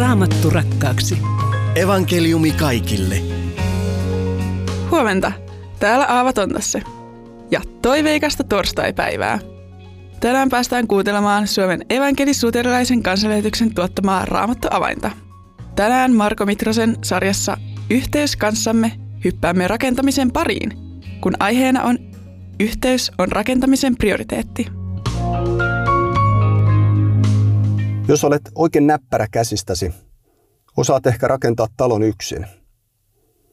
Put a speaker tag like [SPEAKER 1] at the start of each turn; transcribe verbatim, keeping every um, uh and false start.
[SPEAKER 1] Raamattu rakkaaksi.
[SPEAKER 2] Evankeliumi kaikille.
[SPEAKER 3] Huomenta. Täällä Aava Tontasse. Ja toiveikasta torstaipäivää. Tänään päästään kuuntelemaan Suomen evankelis-luterilaisen kansanlähetyksen tuottamaa Raamattu-avainta. Tänään Marko Mitrosen sarjassa Yhteys kanssamme hyppäämme rakentamisen pariin, kun aiheena on Yhteys on rakentamisen prioriteetti.
[SPEAKER 4] Jos olet oikein näppärä käsistäsi, osaat ehkä rakentaa talon yksin.